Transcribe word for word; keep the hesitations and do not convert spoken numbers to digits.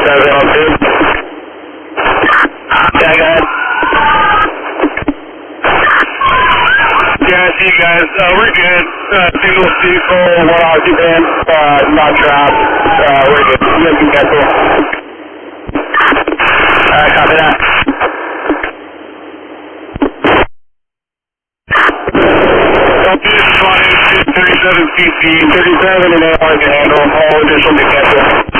seven oh two. Yeah, go ahead. Yeah, I see you guys. Uh, we're good. Uh, single vehicle, one occupant, uh, not trapped. Uh, we're good. You guys can cancel. Alright, copy that. thirty-seven C C, thirty-seven and A R can handle all additional to cancel.